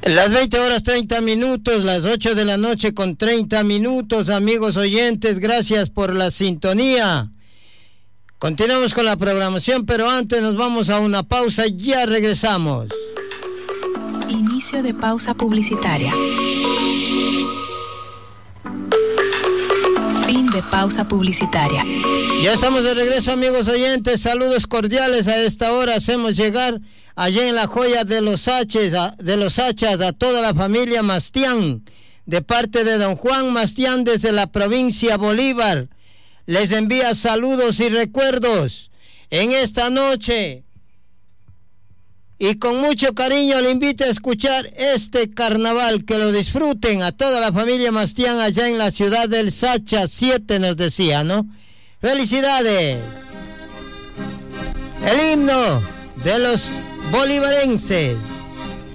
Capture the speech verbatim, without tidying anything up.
Las veinte horas treinta minutos, las ocho de la noche con treinta minutos, amigos oyentes, gracias por la sintonía. Continuamos con la programación, pero antes nos vamos a una pausa, ya regresamos. Inicio de pausa publicitaria. Fin de pausa publicitaria. Ya estamos de regreso, amigos oyentes, saludos cordiales. A esta hora hacemos llegar allá en la joya de los Hachas, de los Hachas, a toda la familia Mastián, de parte de don Juan Mastián desde la provincia Bolívar. Les envía saludos y recuerdos en esta noche. Y con mucho cariño le invito a escuchar este carnaval, que lo disfruten a toda la familia Mastián allá en la ciudad del Sacha siete, nos decía, ¿no? ¡Felicidades! El himno de los bolivarenses.